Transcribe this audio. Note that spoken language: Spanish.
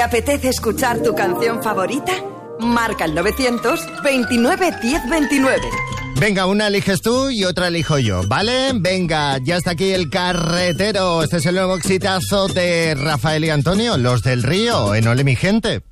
¿Te apetece escuchar tu canción favorita? Marca el 929 10 29. Venga, una eliges tú y otra elijo yo, ¿vale? Venga, ya está aquí el carretero. Este es el nuevo exitazo de Rafael y Antonio, Los del Río, en Ole mi gente.